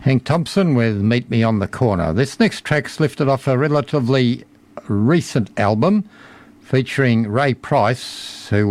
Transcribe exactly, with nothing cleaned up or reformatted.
Hank Thompson with Meet Me on the Corner. This next track's lifted off a relatively recent album featuring Ray Price, who